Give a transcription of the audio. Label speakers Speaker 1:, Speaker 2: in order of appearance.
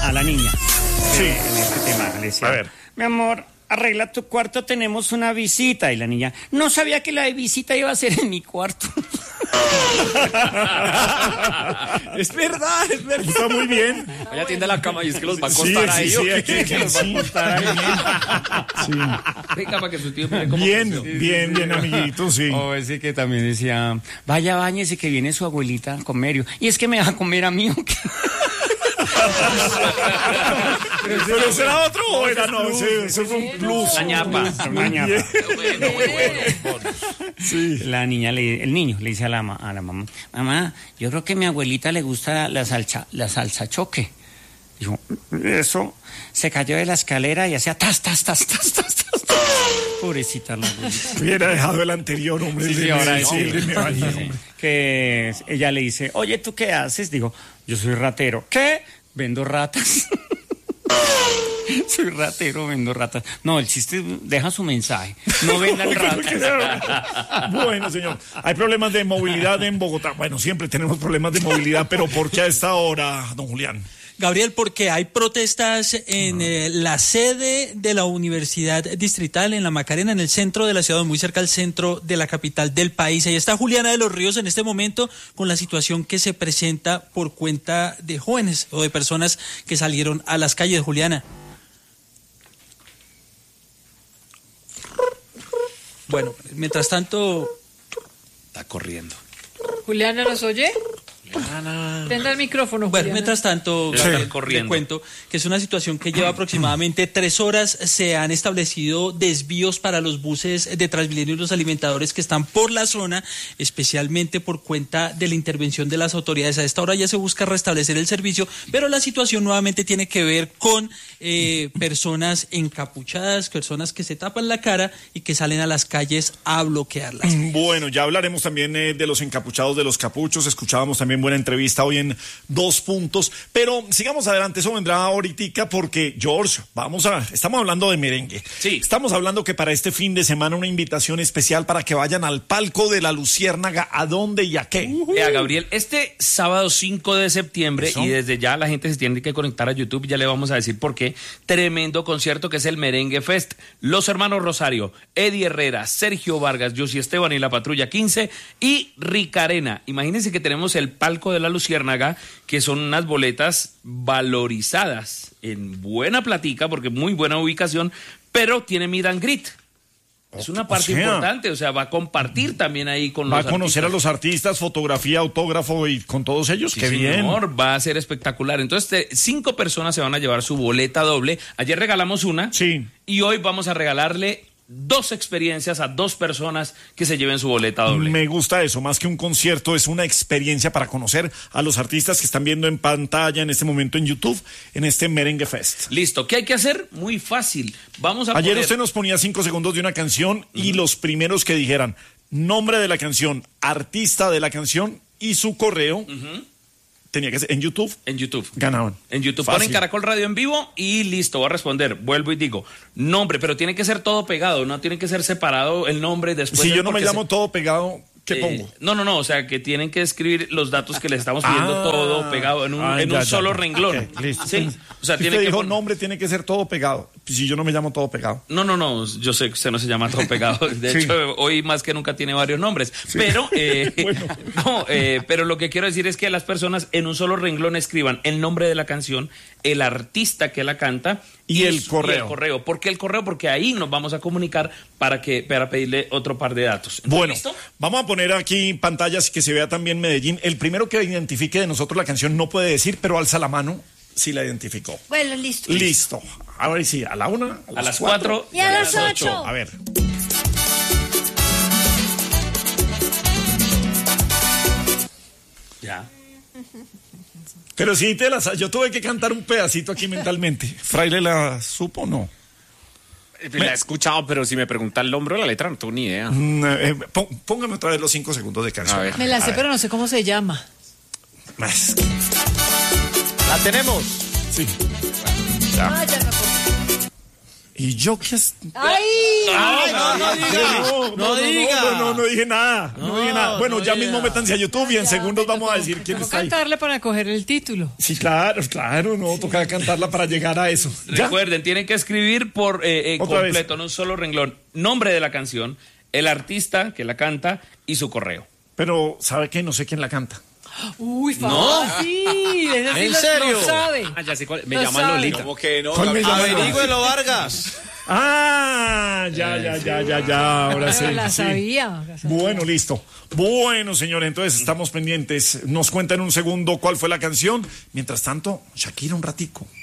Speaker 1: a la niña.
Speaker 2: Sí.
Speaker 1: En este tema le decía,
Speaker 2: A ver.
Speaker 1: mi amor, arregla tu cuarto, tenemos una visita. Y la niña, no sabía que la visita iba a ser en mi cuarto.
Speaker 2: Es verdad. Está muy bien.
Speaker 3: Ella tiende la cama y es que los va a
Speaker 2: Sí,
Speaker 3: acostar a
Speaker 2: sí,
Speaker 3: ellos.
Speaker 2: sí, aquí,
Speaker 3: Que los va a
Speaker 2: sí.
Speaker 3: acostar a ellos.
Speaker 2: Sí.
Speaker 3: Venga, para que su tío mire cómo
Speaker 2: Bien,
Speaker 3: funciona.
Speaker 2: bien, amiguito, sí.
Speaker 1: O ese que también decía, vaya, báñese que viene su abuelita a comer. Y es que me va a comer a mí. ¿O qué?
Speaker 2: Pero ese era otro o era no, ese fue un plus.
Speaker 3: La ñapa.
Speaker 1: Una ñapa.
Speaker 3: Bueno, muy bueno.
Speaker 2: Sí.
Speaker 1: El niño le dice a la mamá, mamá, yo creo que a mi abuelita le gusta la salsa choque. Dijo, eso, se cayó de la escalera y hacía tas. Pobrecita la abuelita.
Speaker 2: Hubiera dejado el anterior, hombre.
Speaker 1: Sí, ahora
Speaker 2: sí,
Speaker 1: sí.
Speaker 2: me bañé, hombre.
Speaker 1: Que ella le dice, oye, ¿tú qué haces? Digo, yo soy ratero. ¿Qué? Vendo ratas. Soy ratero, vendo ratas. No, el chiste deja su mensaje. No vendan ratas.
Speaker 2: Bueno, señor, hay problemas de movilidad en Bogotá. Bueno, siempre tenemos problemas de movilidad, pero ¿por qué a esta hora, don Julián?
Speaker 4: Gabriel, porque hay protestas en la sede de la Universidad Distrital en La Macarena, en el centro de la ciudad, muy cerca al centro de la capital del país. Ahí está Juliana de los Ríos en este momento con la situación que se presenta por cuenta de jóvenes o de personas que salieron a las calles. Juliana. Bueno, mientras tanto...
Speaker 3: Está corriendo.
Speaker 5: Juliana, ¿nos oye? Prenda el micrófono,
Speaker 4: Bueno,
Speaker 5: Juliana.
Speaker 4: mientras tanto,
Speaker 3: Sí.
Speaker 4: Gabriel,
Speaker 3: Corriendo.
Speaker 4: le cuento que es una situación que lleva aproximadamente 3 horas. Se han establecido desvíos para los buses de Transmilenio y los alimentadores que están por la zona, especialmente por cuenta de la intervención de las autoridades. A esta hora ya se busca restablecer el servicio, pero la situación nuevamente tiene que ver con personas encapuchadas, personas que se tapan la cara y que salen a las calles a bloquearlas.
Speaker 2: Bueno, ya hablaremos también de los encapuchados, de los capuchos. Escuchábamos también buena entrevista hoy en 2 puntos. Pero sigamos adelante, eso vendrá ahorita porque, George, estamos hablando de merengue.
Speaker 3: Sí.
Speaker 2: Estamos hablando que para este fin de semana una invitación especial para que vayan al palco de la Luciérnaga. ¿A dónde y a qué?
Speaker 3: Gabriel, este sábado 5 de septiembre,
Speaker 2: Eso.
Speaker 3: y desde ya la gente se tiene que conectar a YouTube, ya le vamos a decir por qué, tremendo concierto que es el Merengue Fest. Los hermanos Rosario, Eddie Herrera, Sergio Vargas, Josie Esteban y la Patrulla 15 y Ricarena. Imagínense que tenemos el palco de la Luciérnaga, que son unas boletas valorizadas en buena platica, porque muy buena ubicación, pero tiene meet and greet. Es una parte importante, o sea, va a compartir también ahí con los
Speaker 2: Va a conocer
Speaker 3: artistas.
Speaker 2: a los artistas, fotografía, autógrafo y con todos ellos.
Speaker 3: Sí,
Speaker 2: ¡Qué bien!
Speaker 3: señor, va a ser espectacular. Entonces, 5 personas se van a llevar su boleta doble. Ayer regalamos una.
Speaker 2: Sí.
Speaker 3: Y hoy vamos a regalarle 2 experiencias a 2 personas que se lleven su boleta doble.
Speaker 2: Me gusta eso, más que un concierto, es una experiencia para conocer a los artistas que están viendo en pantalla en este momento en YouTube, en este Merengue Fest.
Speaker 3: Listo, ¿qué hay que hacer? Muy fácil. Vamos a
Speaker 2: Ayer
Speaker 3: poner...
Speaker 2: usted nos ponía 5 segundos de una canción y los primeros que dijeran nombre de la canción, artista de la canción y su correo, tenía que ser en YouTube,
Speaker 3: En YouTube.
Speaker 2: ganaban.
Speaker 3: En YouTube
Speaker 2: Fácil.
Speaker 3: ponen Caracol Radio en vivo y listo, va a responder. Vuelvo y digo, nombre, pero tiene que ser todo pegado, no tiene que ser separado el nombre después.
Speaker 2: Si
Speaker 3: de-
Speaker 2: yo no me
Speaker 3: porque
Speaker 2: llamo todo pegado, ¿qué pongo?
Speaker 3: No, o sea, que tienen que escribir los datos que les estamos pidiendo todo pegado en un solo renglón.
Speaker 2: Ok, listo.
Speaker 3: Sí, o sea,
Speaker 2: Si
Speaker 3: tiene
Speaker 2: usted
Speaker 3: que
Speaker 2: dijo
Speaker 3: poner-
Speaker 2: nombre, tiene que ser todo pegado. Si yo no me llamo todo pegado.
Speaker 3: No, yo sé que usted no se llama todo pegado. De
Speaker 2: Sí.
Speaker 3: hecho, hoy más que nunca tiene varios nombres. Pero,
Speaker 2: Bueno.
Speaker 3: pero lo que quiero decir es que las personas en un solo renglón escriban el nombre de la canción, el artista que la canta
Speaker 2: Y el correo.
Speaker 3: ¿Por qué el correo? Porque ahí nos vamos a comunicar para pedirle otro par de datos. Entonces,
Speaker 2: Bueno,
Speaker 3: ¿listo?
Speaker 2: vamos a poner aquí pantallas que se vea también Medellín. El primero que identifique de nosotros la canción no puede decir, pero alza la mano si la identificó.
Speaker 6: Bueno, listo.
Speaker 2: Listo. Ahora sí, a la 1,
Speaker 3: A las 4
Speaker 6: Y a las 8.
Speaker 2: A ver.
Speaker 3: Ya.
Speaker 2: Pero sí yo tuve que cantar un pedacito aquí mentalmente. ¿Fraile la supo o no?
Speaker 7: La he escuchado, pero si me pregunta el nombre de la letra, no tengo ni idea.
Speaker 2: Póngame otra vez los 5 segundos de canción.
Speaker 7: A ver.
Speaker 5: Me la sé, pero no sé cómo se llama.
Speaker 2: Más.
Speaker 7: ¡La tenemos!
Speaker 2: Sí.
Speaker 5: Ah, ya me acordé.
Speaker 2: Y yo que...
Speaker 5: ¡Ay!
Speaker 2: No dije nada. No dije nada. Bueno, ya mismo métanse a YouTube y en segundos vamos a decir quién
Speaker 5: Tengo
Speaker 2: está ahí.
Speaker 5: cantarle para coger el título.
Speaker 2: Sí, claro, no, toca cantarla para llegar a eso. ¿Ya?
Speaker 3: Recuerden, tienen que escribir por completo, en un solo renglón, nombre de la canción, el artista que la canta y su correo.
Speaker 2: Pero, ¿sabe qué? No sé quién la canta.
Speaker 5: Uy, fácil. ¿En serio? Lo sabe.
Speaker 7: Ya sé cuál. Me
Speaker 5: Lo
Speaker 7: llaman
Speaker 5: sabe.
Speaker 7: Lolita.
Speaker 6: ¿Cómo que no?
Speaker 2: ¿Cuál me llama?
Speaker 6: Averígüelo, Vargas.
Speaker 2: Ya, ahora sí.
Speaker 5: La
Speaker 2: sí.
Speaker 5: sabía.
Speaker 2: Bueno, listo. Bueno, señores, entonces estamos pendientes. Nos cuenta en un segundo cuál fue la canción. Mientras tanto, Shakira un ratico.